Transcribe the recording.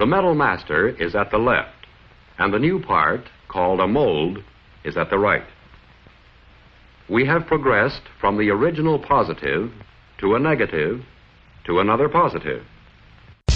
The metal master is at the left, and the new part, called a mold, is at the right. We have progressed from the original positive to a negative to another positive.